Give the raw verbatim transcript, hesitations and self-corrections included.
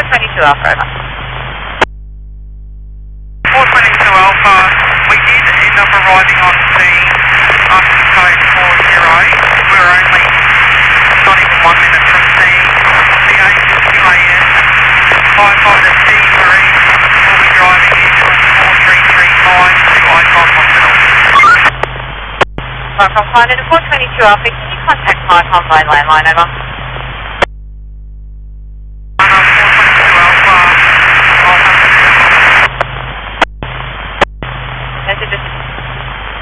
twenty-two Alpha, over. four twenty-two Alpha, we did end up arriving on scene after code four zero. We were only not even one minute from scene. The age is two A M. Firefighter T three will be driving ambulance four three three five to Icon Hospital. From Flight four twenty-two Alpha, can you contact Icon by landline, over?